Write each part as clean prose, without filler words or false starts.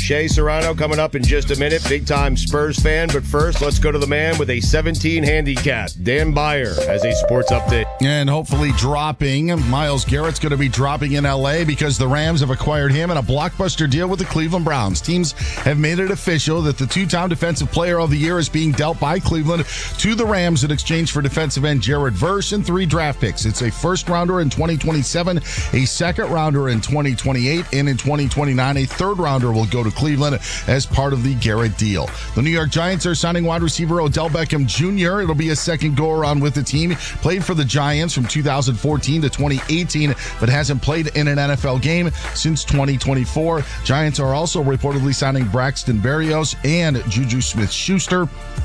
Shea Serrano coming up in just a minute. Big-time Spurs fan. But first, let's go to the man with a 17 handicap. Dan Beyer has a sports update. And hopefully dropping. Myles Garrett's going to be dropping in L.A. because the Rams have acquired him in a blockbuster deal with the Cleveland Browns. Teams have made it official that the two-time Defensive Player of the Year is being dealt by Cleveland to the Rams in exchange for defensive end Jared Verse and 3 draft picks. It's a first-rounder in 2027, a second-rounder in 2028, and in 2029, a third-rounder will go to Cleveland as part of the Garrett deal. The New York Giants are signing wide receiver Odell Beckham Jr. It'll be a second go-around with the team. Played for the Giants from 2014 to 2018, but hasn't played in an NFL game since 2024. Giants are also reportedly signing Braxton Berrios and Juju Smith-Schuster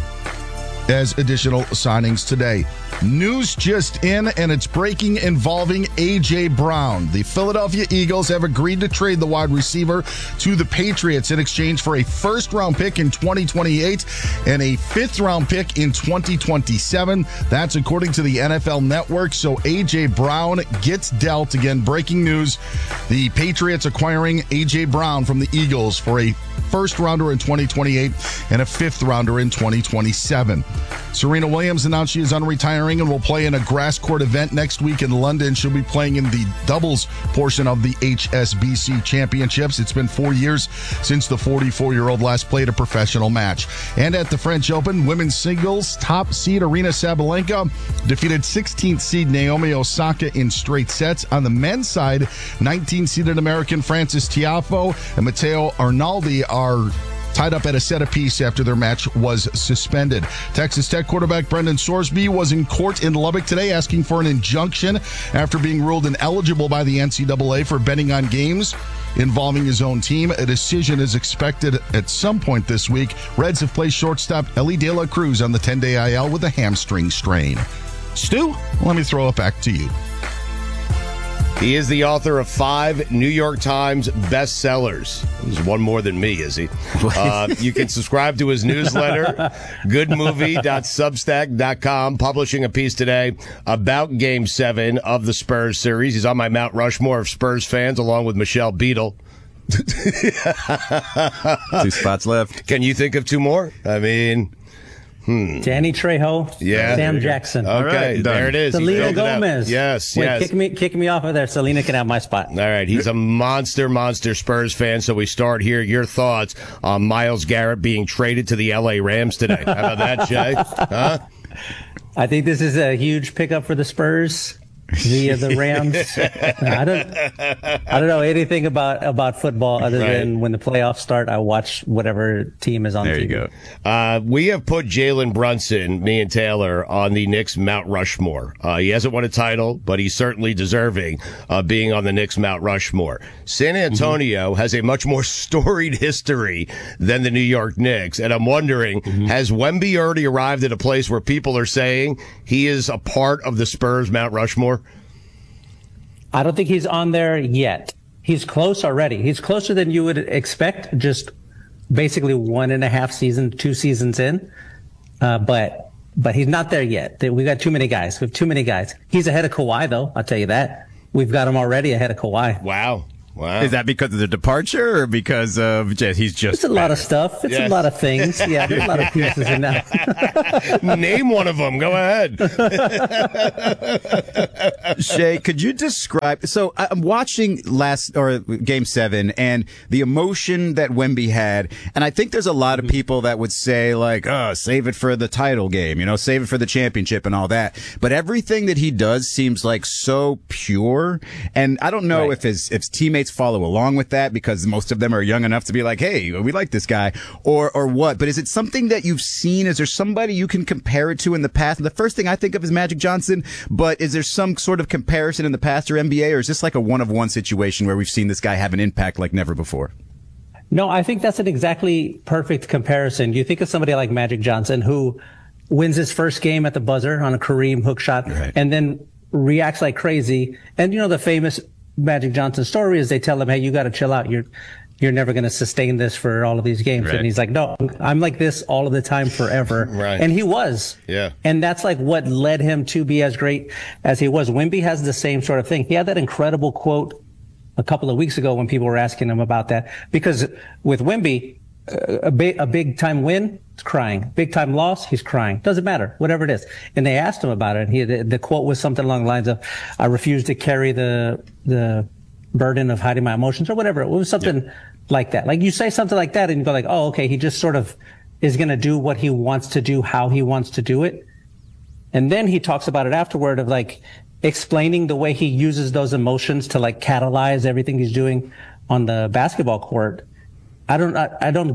as additional signings today. News just in, and it's breaking involving A.J. Brown. The Philadelphia Eagles have agreed to trade the wide receiver to the Patriots in exchange for a first-round pick in 2028 and a fifth-round pick in 2027. That's according to the NFL Network. So A.J. Brown gets dealt. Again, breaking news. The Patriots acquiring A.J. Brown from the Eagles for a first-rounder in 2028 and a fifth-rounder in 2027. Serena Williams announced she is unretiring and will play in a grass court event next week in London. She'll be playing in the doubles portion of the HSBC Championships. It's been 4 years since the 44-year-old last played a professional match. And at the French Open, women's singles, top seed Aryna Sabalenka defeated 16th seed Naomi Osaka in straight sets. On the men's side, 19-seeded American Francis Tiafoe and Matteo Arnaldi are tied up at a set apiece after their match was suspended. Texas Tech quarterback Brendan Sorsby was in court in Lubbock today asking for an injunction after being ruled ineligible by the NCAA for betting on games involving his own team. A decision is expected at some point this week. Reds have placed shortstop Ellie De La Cruz on the 10-day IL with a hamstring strain. Stu, let me throw it back to you. He is the author of 5 New York Times bestsellers. He's one more than me, is he? You can subscribe to his newsletter, goodmovie.substack.com, publishing a piece today about Game 7 of the Spurs series. He's on my Mount Rushmore of Spurs fans, along with Michelle Beadle. 2 spots left. Can you think of 2 more? I mean... Danny Trejo, Sam Jackson. Okay, right, there it is. Selena Gomez. Yes. Kick me off of there. Selena can have my spot. All right, he's a monster Spurs fan, so we start here. Your thoughts on Myles Garrett being traded to the L.A. Rams today. How about that, Jay? Huh? I think this is a huge pickup for the Spurs via the Rams. I don't know anything about football other than when the playoffs start, I watch whatever team is on there TV. You go. We have put Jalen Brunson, me and Taylor, on the Knicks Mount Rushmore. He hasn't won a title, but he's certainly deserving of being on the Knicks Mount Rushmore. San Antonio has a much more storied history than the New York Knicks, and I'm wondering, has Wemby already arrived at a place where people are saying he is a part of the Spurs Mount Rushmore? I don't think he's on there yet. He's close already. He's closer than you would expect, just basically 1.5 seasons, 2 seasons in. But he's not there yet. We got too many guys. We have too many guys. He's ahead of Kawhi, though. I'll tell you that. We've got him already ahead of Kawhi. Wow. Is that because of the departure or because of he's just It's a lot of stuff. It's a lot of things. Yeah, there's a lot of pieces in that. Name one of them. Go ahead. Shay, could you describe? So I'm watching Game 7 and the emotion that Wemby had, and I think there's a lot of people that would say like, "Oh, save it for the title game, save it for the championship and all that." But everything that he does seems like so pure, and I don't know if his teammates follow along with that because most of them are young enough to be like, "Hey, we like this guy," or what. But is it something that you've seen? Is there somebody you can compare it to in the past? The first thing I think of is Magic Johnson, but is there some sort of comparison in the past or NBA, or is this like a one-of-one situation where we've seen this guy have an impact like never before? No, I think that's an exactly perfect comparison. You think of somebody like Magic Johnson who wins his first game at the buzzer on a Kareem hook shot and then reacts like crazy. And the famous Magic Johnson story is they tell him, "Hey, you got to chill out. You're never going to sustain this for all of these games." Right. And he's like, "No, I'm like this all of the time forever." Right. And he was. Yeah. And that's like what led him to be as great as he was. Wemby has the same sort of thing. He had that incredible quote a couple of weeks ago when people were asking him about that. Because with Wemby, a big time win, he's crying. Big time loss, he's crying. Doesn't matter, whatever it is. And they asked him about it. And the quote was something along the lines of, "I refuse to carry the burden of hiding my emotions," or whatever. It was something like that. Like you say something like that and you go like, "Oh, okay, he just sort of is going to do what he wants to do, how he wants to do it." And then he talks about it afterward of like explaining the way he uses those emotions to like catalyze everything he's doing on the basketball court. I don't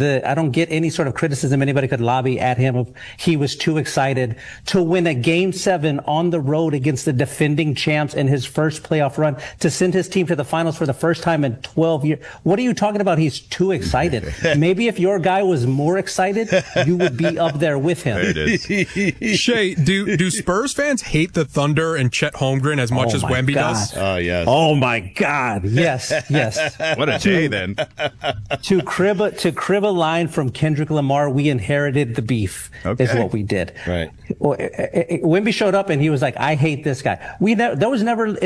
get any sort of criticism anybody could lobby at him of he was too excited to win a Game 7 on the road against the defending champs in his first playoff run to send his team to the finals for the first time in 12 years. What are you talking about? He's too excited. Maybe if your guy was more excited, you would be up there with him. There it is. Shay, do Spurs fans hate the Thunder and Chet Holmgren as much as Wemby does? Oh, yes. Oh my God. Yes. What a day then. To crib a line from Kendrick Lamar, we inherited the beef, is what we did. Right. Wemby showed up and he was like, "I hate this guy." There was never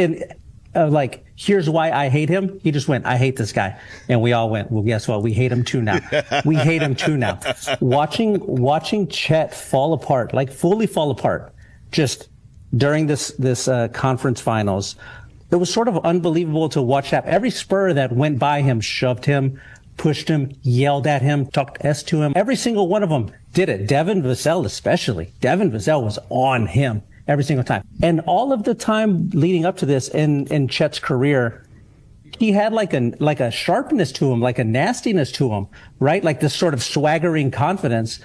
like, here's why I hate him. He just went, "I hate this guy." And we all went, "Well, guess what? We hate him too now." We hate him too now. Watching Chet fall apart, like fully fall apart, just during this conference finals, it was sort of unbelievable to watch that. Every Spur that went by him shoved him, pushed him, yelled at him, talked S to him. Every single one of them did it. Devin Vassell especially. Devin Vassell was on him every single time. And all of the time leading up to this in Chet's career, he had like a sharpness to him, like a nastiness to him, right? Like this sort of swaggering confidence.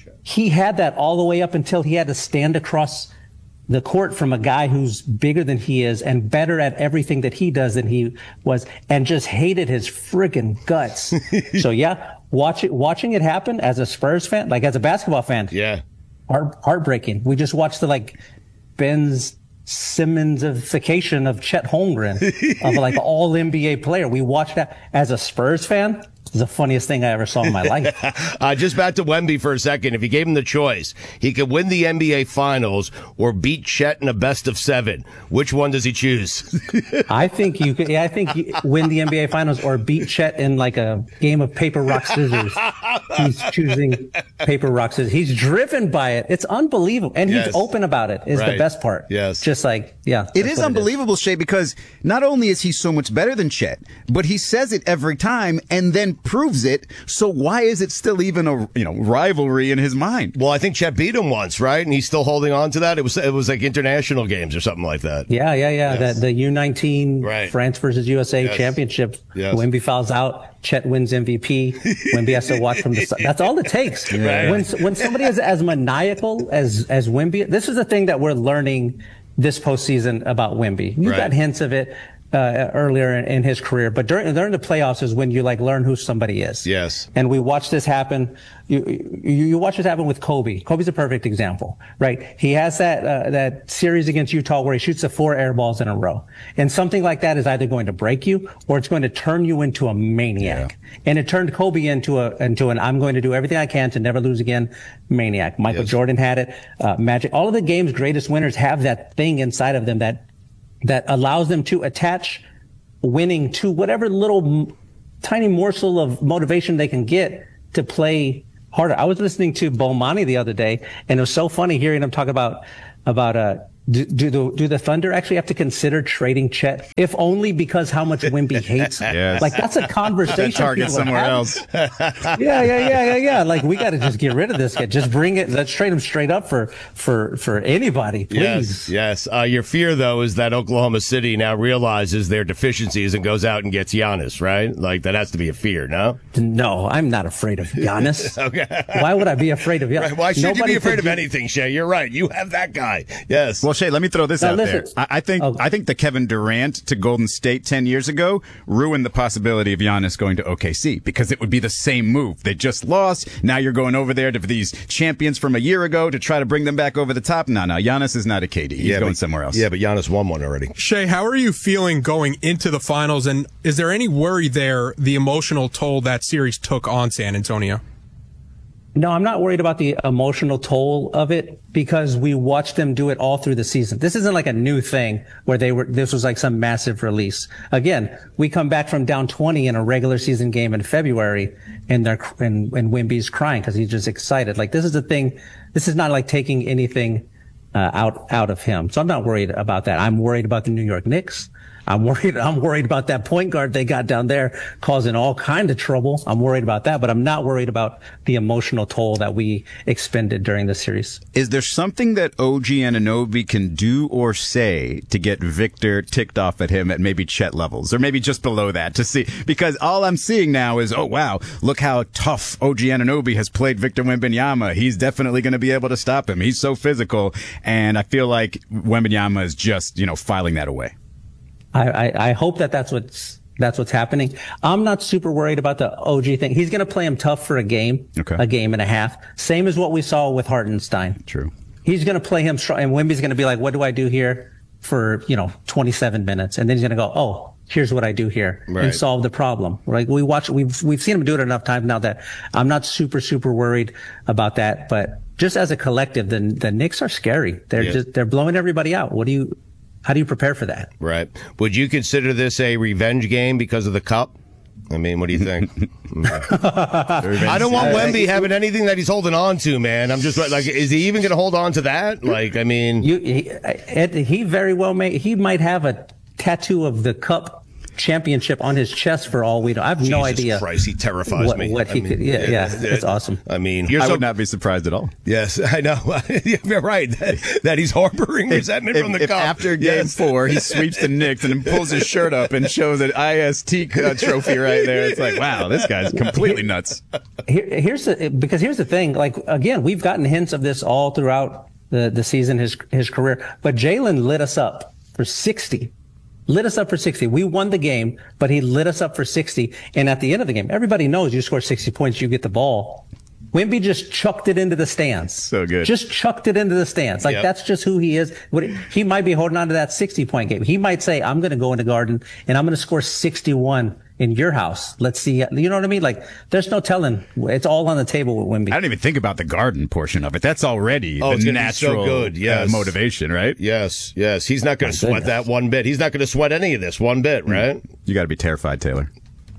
He had that all the way up until he had to stand across the court from a guy who's bigger than he is and better at everything that he does than he was, and just hated his friggin' guts. So yeah, watching it happen as a Spurs fan, like as a basketball fan, Yeah. heartbreaking. We just watched the like Ben Simmons-ification of Chet Holmgren, of like all NBA player. We watched that as a Spurs fan. It's the funniest thing I ever saw in my life. Just back to Wemby for a second. If you gave him the choice, he could win the NBA Finals or beat Chet in a best of 7. Which one does he choose? I think you could. Yeah, I think you win the NBA Finals or beat Chet in like a game of paper, rock, scissors. He's choosing paper, rock, scissors. He's driven by it. It's unbelievable, and he's open about it. Is the best part. Yes, just like It is unbelievable, Shay, because not only is he so much better than Chet, but he says it every time and then proves it. So why is it still even a rivalry in his mind? Well, I think Chet beat him once, right? And he's still holding on to that. It was like international games or something like that. Yeah. Yes. The U19 France versus USA championship. Yes. Wemby fouls out. Chet wins MVP. Wemby has to watch from the side. That's all it takes. Right. When somebody is as maniacal as Wemby, this is the thing that we're learning this postseason about Wemby. We've got hints of it earlier in his career, but during the playoffs is when you like learn who somebody is. Yes. And we watch this happen. You watch this happen with Kobe. Kobe's a perfect example, right? He has that series against Utah where he shoots the 4 air balls in a row. And something like that is either going to break you or it's going to turn you into a maniac. Yeah. And it turned Kobe into an I'm going to do everything I can to never lose again maniac. Michael Jordan had it. Magic. All of the game's greatest winners have that thing inside of them that allows them to attach winning to whatever little tiny morsel of motivation they can get to play harder. I was listening to Bomani the other day, and it was so funny hearing him talk about do the Thunder actually have to consider trading Chet, if only because how much Wemby hates? Yes. Like that's a conversation. Target somewhere else. Yeah. Like we got to just get rid of this guy. Just bring it. Let's trade him straight up for anybody, please. Yes. Your fear though is that Oklahoma City now realizes their deficiencies and goes out and gets Giannis, right? Like that has to be a fear, no? No, I'm not afraid of Giannis. Okay. Why would I be afraid of Giannis? Right. Why should you be afraid of anything, Shay? You're right. You have that guy. Yes. Well, Shay, let me throw this out there. I think the Kevin Durant to Golden State 10 years ago ruined the possibility of Giannis going to OKC because it would be the same move. They just lost. Now you're going over there to these champions from a year ago to try to bring them back over the top. No, Giannis is not a KD. He's going somewhere else. Yeah, but Giannis won one already. Shay, how are you feeling going into the finals? And is there any worry there, the emotional toll that series took on San Antonio? No, I'm not worried about the emotional toll of it because we watched them do it all through the season. This isn't like a new thing where this was like some massive release. Again, we come back from down 20 in a regular season game in February and Wemby's crying because he's just excited. Like, this is the thing. This is not like taking anything out of him. So I'm not worried about that. I'm worried about the New York Knicks. I'm worried about that point guard they got down there causing all kind of trouble. I'm worried about that, but I'm not worried about the emotional toll that we expended during the series. Is there something that OG Anunoby can do or say to get Victor ticked off at him at maybe Chet levels, or maybe just below that to see? Because all I'm seeing now is, oh wow, look how tough OG Anunoby has played Victor Wembanyama. He's definitely going to be able to stop him. He's so physical, and I feel like Wembanyama is just, filing that away. I hope that's what's happening. I'm not super worried about the OG thing. He's going to play him tough for a game and a half. Same as what we saw with Hartenstein. True. He's going to play him strong, and Wemby's going to be like, what do I do here for, 27 minutes? And then he's going to go, oh, here's what I do here and solve the problem. Like we've seen him do it enough times now that I'm not super, super worried about that. But just as a collective, the Knicks are scary. They're blowing everybody out. How do you prepare for that? Right. Would you consider this a revenge game because of the cup? I mean, what do you think? I don't want Wemby having anything that he's holding on to, man. I'm just like, is he even going to hold on to that? Like, I mean, he very well he might have a tattoo of the cup championship on his chest for all we know. I have no idea. Jesus Christ, he terrifies me. It's awesome. I mean, I would not be surprised at all. Yes, I know. You're right. That he's harboring resentment from the cup. After game 4, he sweeps the Knicks and then pulls his shirt up and shows an IST trophy right there. It's like, wow, this guy's completely nuts. Here's the thing. Like, again, we've gotten hints of this all throughout the season, his career. But Jalen lit us up for 60. We won the game, but he lit us up for 60. And at the end of the game, everybody knows you score 60 points, you get the ball. Wemby just chucked it into the stands. So good. Just chucked it into the stands. Like, that's just who he is. He might be holding on to that 60-point game. He might say, I'm going to go in the Garden and I'm going to score 61 in your house. Let's see. You know what I mean? Like, there's no telling. It's all on the table with Wemby. I don't even think about the Garden portion of it. That's already the natural motivation, right? Yes. He's not going to sweat that one bit. He's not going to sweat any of this one bit, right? You got to be terrified, Taylor.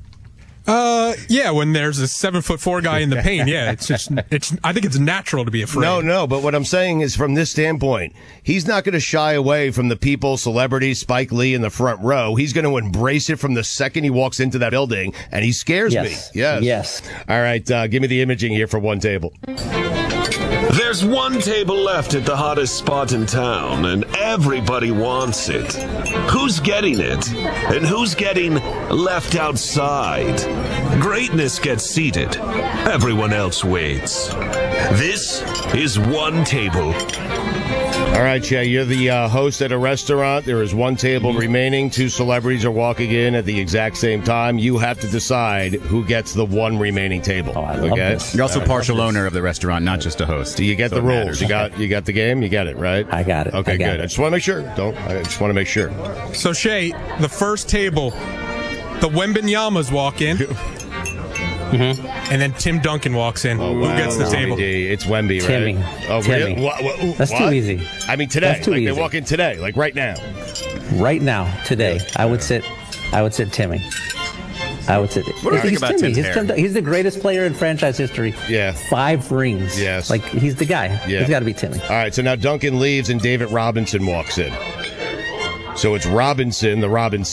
When there's a 7'4" guy in the paint, I think it's natural to be afraid. No, but what I'm saying is, from this standpoint, he's not going to shy away from the people, celebrities, Spike Lee in the front row. He's going to embrace it from the second he walks into that building, and he scares me. Yes. All right, give me the imaging here for one table. There's one table left at the hottest spot in town, and everybody wants it. Who's getting it? And who's getting left outside? Greatness gets seated. Everyone else waits. This is One Table. All right, Jay, you're the host at a restaurant. There is one table remaining. 2 celebrities are walking in at the exact same time. You have to decide who gets the one remaining table. Oh, I love this. You're also partial owner of the restaurant, not just a host. Do you get the rules? You got the game? You got it, right? I got it. Okay, good. I just want to make sure. I just want to make sure. So, Shay, the first table, the Wembanyamas walk in. And then Tim Duncan walks in. Who gets the table? It's Wemby, right? Timmy. Oh, Timmy. Really? That's too easy. I mean, today. That's too easy. They walk in today, like right now. Right now, today. I would sit Timmy. What do you think about Tim's hair? He's the greatest player in franchise history. Yeah. 5 rings. Yes. Like, he's the guy. Yeah. He's got to be Timmy. All right, so now Duncan leaves and David Robinson walks in. So it's Robinson, the Robinson.